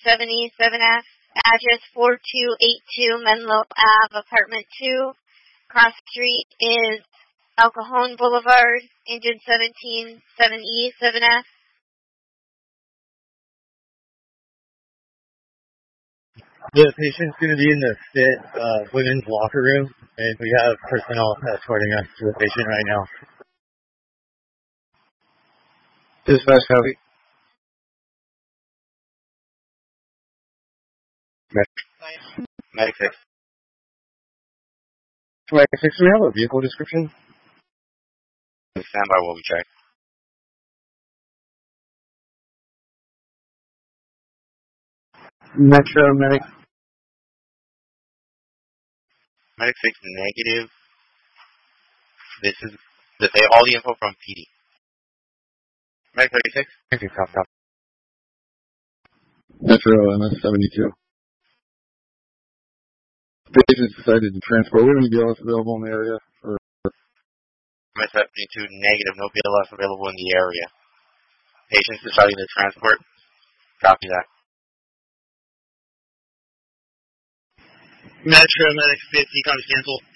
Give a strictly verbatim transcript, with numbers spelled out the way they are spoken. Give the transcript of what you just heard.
seven E seven F, address four two eight two Menlo Ave, apartment two. Cross street is El Cajon Boulevard, engine seventeen, seven E seven F. The patient's going to be in the fit uh, women's locker room, and we have personnel escorting us to the patient right now. Dispatch copy. Medic six. Medic six, do we have a vehicle description? Stand by while we check. Metro Medic. Medic six negative. This is this is all the info from P D. Medic thirty-six. Thank you, cop, cop. Metro M S seventy-two. Patients decided to transport. We have any B L S available in the area? Or... M S seventy-two negative. No B L S available in the area. Patients deciding to transport. Copy that. Metro Medic fifty, comes cancel.